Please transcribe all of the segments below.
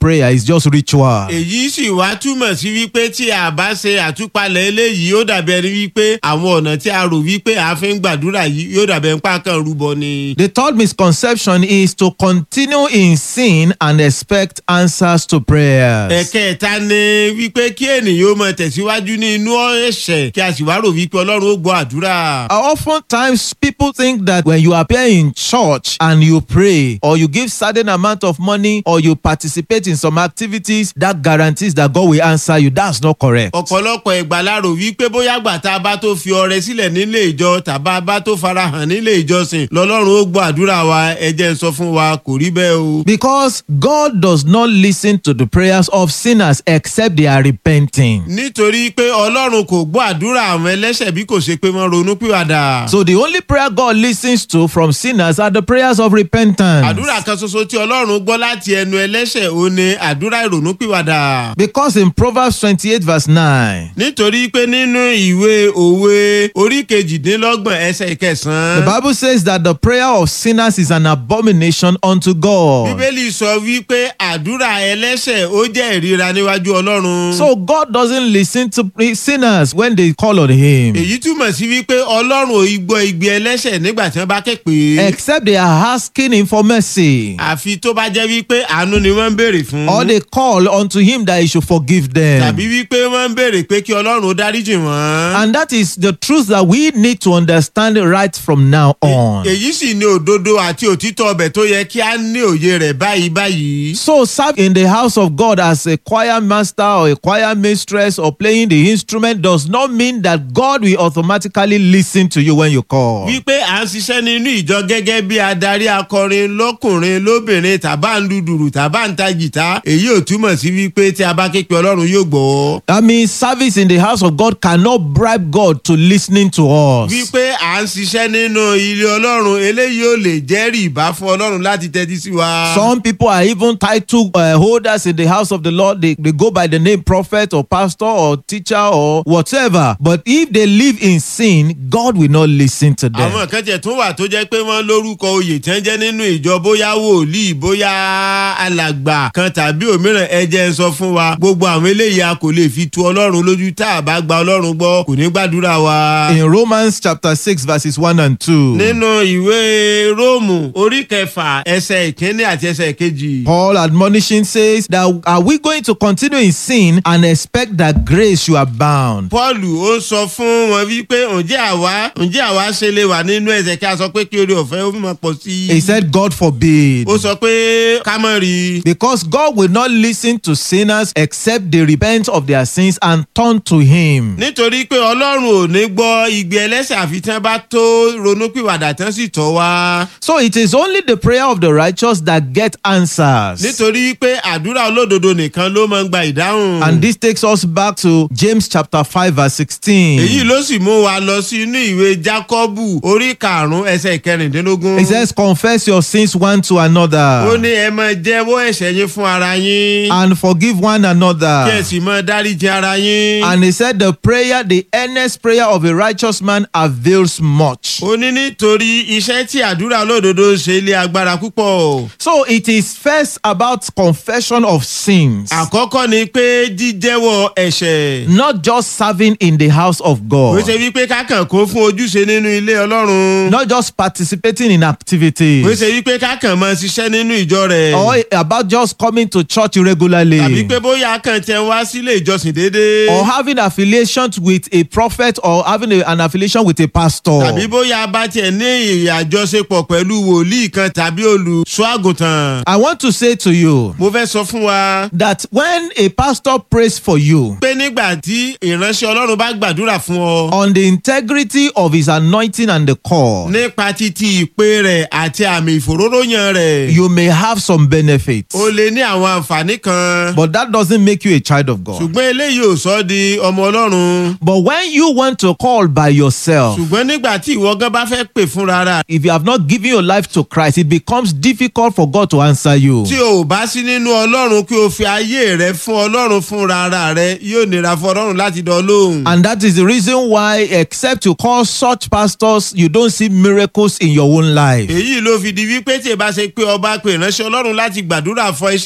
prayer is just ritual. èyí sì wá túmọ̀ sí wípé tí a bá ṣe àtúpalẹ̀ eléyìí yóò dàbí ẹni wípé àwọn ọ̀nà tí a rò wípé a fi ń gbàdúrà yìí yóò dàbí ẹni pàkan rúbọ ni. The third misconception is to continue in sin and expect answers to prayers. ẹ̀kẹta ni wípé kí ènìyàn ó máa tẹ̀síwájú ní inú ẹ̀ṣẹ̀ kí a sì wá rò wípé Ọlọ́run ó gbọ́ àdúrà. Oftentimes people think that when you appear in church and you pray or you give certain amount of money or you participate in some activities, that guarantees that God will answer you. That's not correct. ọ̀pọ̀lọpọ̀ ìgbà la rò wípé bóyá gbà tá a bá tó fi ọrẹ sílẹ̀ nílé ìjọ tàbá bá tó farahàn nílé ìjọsìn lọ́lọ́run ó gbọ́ àdúrà wa ẹ jẹ́ n sọ fún wa kò rí bẹ́ẹ̀ o. Because God does not listen to the prayers of sinners except they are repenting. nítorí pé Ọlọ́run kò gbọ́ àdúrà àwọn ẹlẹ́ṣẹ̀ bí kò ṣe pé wọ́n ronú pìwàdà. So the only prayer God listens to from sinners are the prayers of repentance. àdúrà kan ṣoṣo tí Ọlọ́run gbọ́ láti ẹnu ẹlẹ́ṣẹ̀ ó ní àdúrà ìrònú pìwàdà. Because in Proverbs 28 verse 9, nítorí pé nínú ìwé òwe orí kejìdínlọ́gbọ̀n ẹsẹ̀ the ìkẹsàn-án. Bible says that the prayer of sinners is an abomination unto God. bíbélì sọ wípé àdúrà ẹlẹ́ṣẹ̀ ó jẹ́ ìríra níwájú Ọlọ́run. So God doesn't listen to sinners when they call on him, èyí túmọ̀ sí wípé Ọlọ́run ò gbọ́ igbe ẹlẹ́ṣẹ̀ nígbà tí wọ́n bá ké pè é. except they are asking him for mercy, àfi tó bá jẹ́ wípé àánú ni wọ́n ń béèrè fún. or they call unto him that he should forgive them. tàbí wípé wọ́n ń béèrè pé kí Ọlọ́run ó dáríjì wọ́n. And that is the truth that we need to understand right from now on. èyí sì ni òdodo àti òtítọ́ ọbẹ̀ tó yẹ kí á ní òye rẹ̀ báyìí. So serve in the house of God as a choir master or a choir mistress or playing the instrument does not mean that God will automatically listen to you when you call. wípé à ń ṣiṣẹ́ nínú ìjọ gẹ́gẹ́ bí adarí akọrin lọ́kùnrin lóbìnrin tàbá ń dùdùrù tàbá ń ta jìtá èyí ò túmọ̀ sí wípé tí a bá ké pe Ọlọ́run yóò gbọ́. That means service in the house of God cannot bribe God to listening to us. wípé à ń ṣiṣẹ́ nínú ilé Ọlọ́run eléyìí ò lè jẹ́rìí ìbá fún Ọlọ́run láti tẹ́tí sí wa. Some people are even title holders in the house of the Lord. They go by the name prophet or pastor or teacher or whatever. But if they live in sin, God will not listen to them. àwọn kan tiẹ̀ tún wà tó jẹ́ pé wọ́n lórúkọ oyè tí wọ́n jẹ́ nínú ìjọ bóyá wòlíì bóyá alàgbà kan tàbí òmíràn ẹ jẹ́ n sọ fún wa gbogbo àwọn eléyìí a kò lè fi tu Ọlọ́run lójú tá a bá gba Ọlọ́run gbọ́ kò ní gbàdúrà wa. In Romans chapter 6 verses 1 and 2. nínú ìwé Róòmù orí kẹfà ẹsẹ̀ ìkíní àti ẹsẹ̀ ìkejì. Paul admonishing says that are we going to continue in sin and expect that grace should abound? Pọ́ọ̀lù ó sọ fún wọn wípé ǹjẹ́ àwa ṣe lè wà nínú ẹ̀ṣẹ̀ kí a sọ pé kí oore ọ̀fẹ́ ó máa pọ̀ sí i. He said, God forbid. ó sọ pé ká má rí i. Because God will not listen to sinners except they repent of their sins and turn to him. nítorí pé Ọlọ́run ò ní gbọ́ igbe ẹlẹ́ṣẹ̀ àfi tí wọ́n bá tó ronúpìwàdà tán sì tọ́ wá. So it is only the prayer of the righteous that get answers. nítorí pé àdúrà olódodo nìkan ló máa ń gba ìdáhùn. And this takes us back to James chapter 5 verse 16. èyí ló sì mú wa lọ sí inú ìwé Jákọ́bù orí karùn-ún ẹsẹ̀ ìkẹrìndínlógún. It says, confess your sins one to another ó ní ẹ máa jẹ́wọ́ ẹ̀ṣẹ̀ yín fún ara yín. and forgive one kí ẹ another. sì máa dáríjì ara yín. And he said, the earnest prayer of a righteous man avails much. ó ní nítorí iṣẹ́ tí àdúrà olódodo ń ṣe lé agbára púpọ̀. So it is first about confession of sins, àkọ́kọ́ ni pé jíjẹ́wọ́ ẹ̀ṣẹ̀. not just serving in the house of ó God, ṣe wípé kákàn kó fún ojúṣe nínú ilé Ọlọ́run. not just participating in activities, ó ṣe wípé kákàn máa ṣiṣẹ́ nínú ìjọ rẹ̀. or about just coming to church regularly, tàbí pé bóyá kàn tẹ wá sílé ìjọsìn déédéé. or having affiliation with a prophet, or having an affiliation with a pastor. tàbí bóyá bá tiẹ̀ ní ìyàjọṣepọ̀ pẹ̀lú wòlíì kan tàbí olùṣọ́ àgùntàn. I want to say to you mo fẹ́ sọ fún wa that when a pastor prays for you pé nígbà tí ìránṣẹ́ Ọlọ́run bá gbàdúrà fún ọ on the integrity of his anointing and the call, nípa títí ìpè rẹ̀ àti àmì ìfòróróyàn rẹ̀, you may have some benefits, o lè ní àwọn àǹfààní kan. but that doesn't make you a child of God. ṣùgbọ́n eléyìí ò sọ di ọmọ Ọlọ́run. But when you want to call by yourself, ṣùgbọ́n nígbà tí ìwọ gan bá fẹ́ pè fúnra rà, if you have not given your life to Christ, it becomes difficult for God to answer you. tí o ò bá sí nínú Ọlọ́run kí o fi ayé rẹ fún Ọlọ́run fúnra rẹ yóò nira fún Ọlọ́run láti dán lóhùn. And that is the reason why, except you call such pastors, you don't see miracles in your own life. èyí ló fi di wípé tí ẹ bá ṣe pé ọba pè ránṣẹ́ Ọlọ́run láti gbàdúrà fún iṣẹ́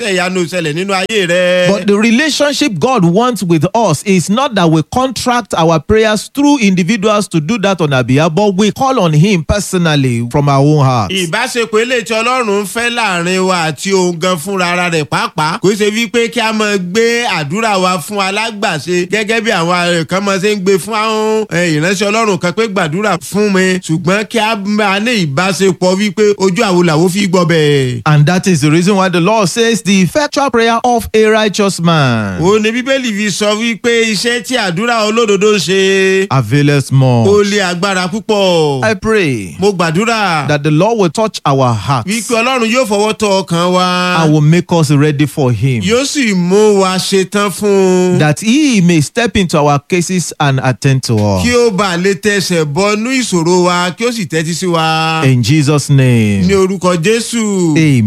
kíṣẹ́ ìyanu ṣẹlẹ̀ nínú ayé rẹ. But the relationship God wants with us is not that we contract our prayers through individuals to do that on our behalf, but we call on Him personally from our own hearts. Ìbáṣepọ̀ eléyìí tí Ọlọ́run ń fẹ́ láàrin wa àti òun gan fúnra ara rẹ̀ pàápàá kò ṣe wípé kí a máa gbé àdúrà wa fún alágbàṣe gẹ́gẹ́ bí àwọn kan máa ṣe ń gbé fún àwọn ìránṣẹ́ Ọlọ́run kan pé gbàdúrà fún mi, ṣùgbọ́n kí a máa ní ìbáṣepọ̀ wípé ojú àwo làwo fi gbọ́ bẹ́ẹ̀. And that is the reason why the Lord says the effectual prayer of a righteous man Ó ní Bíbélì fi sọ wípé iṣẹ́ tí àdúrà olódodo ń ṣe availeth ó much. lé agbára púpọ̀. I pray Mo gbàdúrà that the Lord will touch our hearts wípé Ọlọ́run yóò fọwọ́ tọ́ ọkàn wa. and will make us ready for Him, Yóò sì mú wa ṣetán fún un. that He may step into our cases and attend to us. Kí ó bá lè tẹsẹ̀ bọnú ìṣòro wa kí ó sì tẹ́tí sí wa. In Jesus' Ní name, orúkọ Jésù. amen.